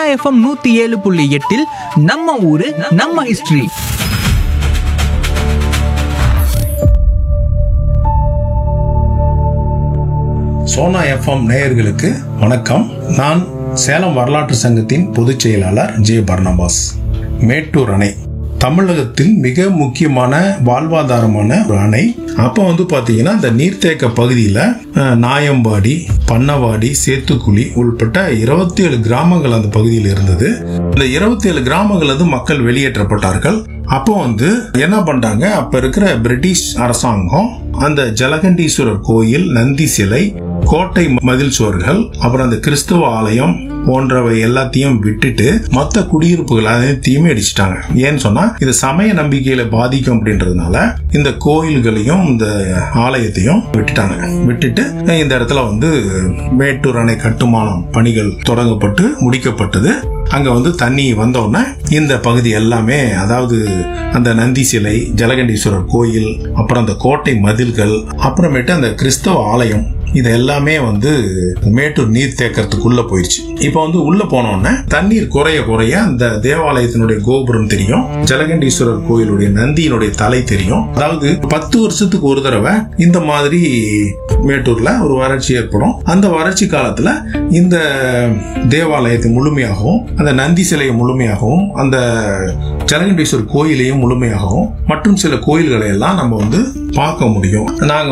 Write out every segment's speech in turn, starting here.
FM 107.8 நம்ம ஊரு நம்ம ஹிஸ்டரி. சோனா எஃப்எம் நேயர்களுக்கு வணக்கம். நான் சேலம் வரலாற்று சங்கத்தின் பொதுச் செயலாளர் ஜே பர்னபாஸ். மேட்டூர் அணை தமிழகத்தில் மிக முக்கியமான வாழ்வாதாரமான ஒரு அணை. அப்போ பாத்தீங்கன்னா இந்த நீர்த்தேக்க பகுதியில நாயம்பாடி, பண்ணவாடி, சேத்துக்குழி உள்பட்ட 27 கிராமங்கள் அந்த பகுதியில் இருந்தது. இந்த 27 கிராமங்கள் மக்கள் வெளியேற்றப்பட்டார்கள். அப்போ என்ன பண்றாங்க, அப்ப இருக்கிற பிரிட்டிஷ் அரசாங்கம் அந்த ஜலகண்டீஸ்வரர் கோயில், நந்தி சிலை, கோட்டை மதில் சுவர்கள், அப்புறம் அந்த கிறிஸ்துவ ஆலயம் போன்றவை எல்லாத்தையும் விட்டுட்டு மொத்த குடியிருப்புகள் அனைத்தையுமே அடிச்சிட்டாங்க. ஏன்னு சொன்னா இது சமய நம்பிக்கையில பாதிக்கும் அப்படின்றதுனால இந்த கோயில்களையும் இந்த ஆலயத்தையும் விட்டுட்டு இந்த இடத்துல மேட்டூர் அணை கட்டுமானம் பணிகள் தொடங்கப்பட்டு முடிக்கப்பட்டது. அங்க தண்ணி வந்தோடனே இந்த பகுதி எல்லாமே, அதாவது அந்த நந்தி சிலை, ஜலகண்டீஸ்வரர் கோயில், அப்புறம் அந்த கோட்டை மதில்கள், அப்புறமேட்டு அந்த கிறிஸ்தவ ஆலயம், இது எல்லாமே மேட்டூர் நீர் தேக்கறதுக்குள்ள போயிடுச்சு. இப்ப உள்ள போனோம்னா தண்ணீர் குறைய குறைய அந்த தேவாலயத்தினுடைய கோபுரம் தெரியும், ஜலகண்டீஸ்வரர் கோயிலுடைய நந்தியினுடைய தலை தெரியும். அதாவது 10 வருஷத்துக்கு ஒரு தடவை இந்த மாதிரி மேட்டூர்ல ஒரு வறட்சி ஏற்படும். அந்த வறட்சி காலத்துல இந்த தேவாலயத்தை முழுமையாகவும், அந்த நந்தி சிலையை முழுமையாகவும், அந்த ஜலகண்டீஸ்வரர் கோயிலையும் முழுமையாகவும், மற்றும் சில கோயில்களை எல்லாம் நம்ம பார்க்க முடியும். நாங்க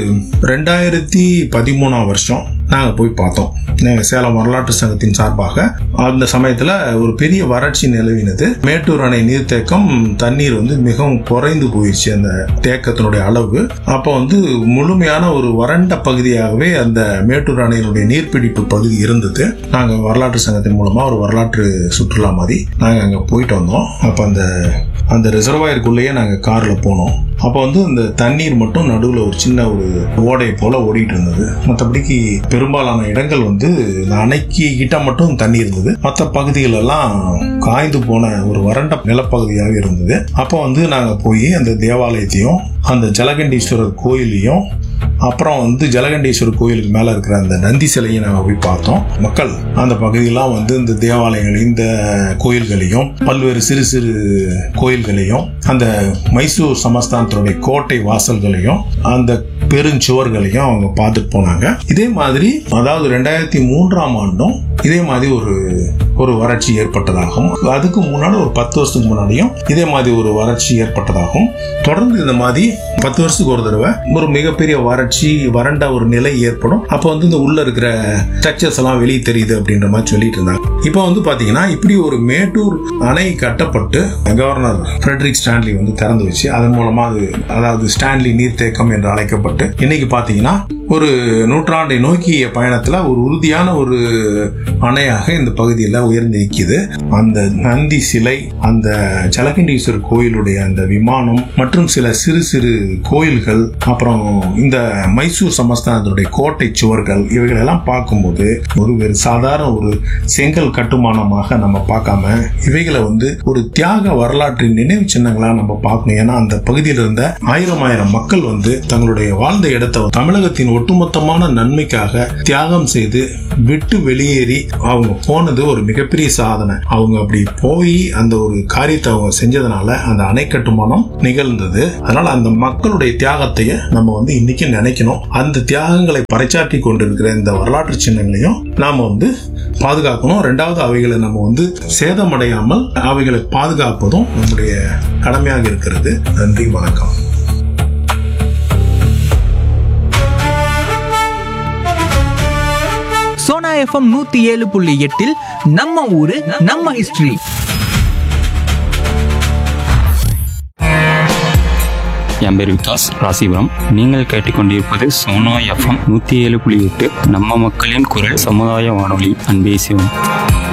2013 வருஷம் நாங்க போய் பார்த்தோம். சேலம் வரலாற்று சங்கத்தின் சார்பாக அந்த சமயத்துல ஒரு பெரிய வறட்சி நிலவினது. மேட்டூர் அணை நீர்த்தேக்கம் தண்ணீர் மிகவும் குறைந்து போயிடுச்சு, அந்த தேக்கத்தினுடைய அளவு. அப்போ முழுமையான ஒரு வறண்ட பகுதியாகவே அந்த மேட்டூர் அணையினுடைய நீர்பிடிப்பு பகுதி இருந்தது. நாங்க வரலாற்று சங்கத்தின் மூலமா ஒரு வரலாற்று சுற்றுலா மாதிரி நாங்க அங்க போயிட்டு வந்தோம். அப்ப அந்த ரிசர்வாயருக்குள்ளேயே நாங்க கார்ல போனோம். அப்போ இந்த தண்ணீர் மட்டும் நடுவுல ஒரு சின்ன ஒரு ஓடை போல ஓடிட்டு இருந்தது. மற்றபடிக்கு பெரும்பாலான இடங்கள் அணைக்கு கிட்ட மட்டும் தண்ணி இருந்தது. மற்ற பகுதிகள் எல்லாம் காய்ந்து போன ஒரு வறண்ட நிலப்பகுதியாக இருந்தது. அப்போ நாங்க போய் அந்த தேவாலயத்தையும், அந்த ஜலகண்டீஸ்வரர் கோயிலையும், அப்புறம் ஜலகண்டீஸ்வரர் கோயிலுக்கு மேல இருக்கிற அந்த நந்தி சிலையை நாங்க போய் பார்த்தோம். மக்கள் அந்த பகுதியெல்லாம் இந்த தேவாலயங்களையும், இந்த கோயில்களையும், பல்வேறு சிறு சிறு கோயில்களையும், அந்த மைசூர் சமஸ்தானத்தினுடைய கோட்டை வாசல்களையும், அந்த பெருஞ்சுவர்களையும் அவங்க பார்த்துட்டு போனாங்க. இதே மாதிரி அதாவது 2003 ஆண்டும் இதே மாதிரி ஒரு வறட்சி ஏற்பட்டதாகவும், அதுக்கு முன்னாடி ஒரு 10 வருஷத்துக்கு முன்னாடியும் இதே மாதிரி ஒரு வறட்சி ஏற்பட்டதாகவும், தொடர்ந்து இந்த மாதிரி 10 வருஷத்துக்கு ஒரு தடவை ஒரு மிகப்பெரிய வறட்சி, வறண்ட ஒரு நிலை ஏற்படும். அப்போ இந்த உள்ள இருக்கிற ஸ்ட்ரக்சர்ஸ் எல்லாம் வெளியே தெரியுது அப்படின்ற மாதிரி சொல்லிட்டு இருந்தாங்க. இப்போ பாத்தீங்கன்னா இப்படி ஒரு மேட்டூர் அணை கட்டப்பட்டு கவர்னர் ஃபிரெடரிக் ஸ்டான்லி திறந்து வச்சு, அதன் மூலமா அதாவது ஸ்டான்லி நீர்த்தேக்கம் என்று அழைக்கப்பட்டு இன்னைக்கு பாத்தீங்கன்னா ஒரு நூற்றாண்டை நோக்கிய பயணத்துல ஒரு உறுதியான ஒரு அணையாக இந்த பகுதியில் உயர்ந்து நிற்கிது. அந்த நந்தி சிலை, அந்த ஜலகண்டீஸ்வரர் கோயிலுடைய அந்த விமானம், மற்றும் சில சிறு சிறு கோயில்கள், அப்புறம் இந்த மைசூர் சமஸ்தானத்துடைய கோட்டை சுவர்கள், இவைகள் எல்லாம் பார்க்கும்போது ஒரு சாதாரண ஒரு செங்கல் கட்டுமானமாக நம்ம பார்க்காம இவைகளை ஒரு தியாக வரலாற்றின் நினைவு சின்னங்களா நம்ம பார்க்கணும். ஏன்னா அந்த பகுதியில் இருந்த ஆயிரம் மக்கள் தங்களுடைய வாழ்ந்த இடத்தை தமிழகத்தின் ஒட்டுமொத்தமான நன்மைக்காக தியாகம் செய்து விட்டு வெளியேறி அவங்க போனது ஒரு மிகப்பெரிய சாதனை. அவங்க அப்படி போய் அந்த ஒரு காரியத்தை அவங்க செஞ்சதுனால அந்த அணை கட்டுமானம் நிகழ்ந்தது. அதனால அந்த மக்களுடைய தியாகத்தையே நம்ம இன்னைக்கு நினைக்கணும். அந்த தியாகங்களை பறைச்சாற்றி கொண்டிருக்கிற இந்த வரலாற்று சின்னங்களையும் நாம பாதுகாக்கணும். ரெண்டாவது, அவைகளை நம்ம சேதமடையாமல் அவைகளை பாதுகாப்பதும் நம்முடைய கடமையாக இருக்கிறது. நன்றி, வணக்கம். சோனா எஃப்எம் 107.8 நம்ம ஊரு நம்ம ஹிஸ்டரி. என் பேர் விகாஸ், ராசிபுரம். நீங்கள் கேட்டுக்கொண்டிருப்பது சோனா எஃப்எம் 107.8 நம்ம மக்களின் குரல், சமுதாய வானொலி. அன்பே சிவம்.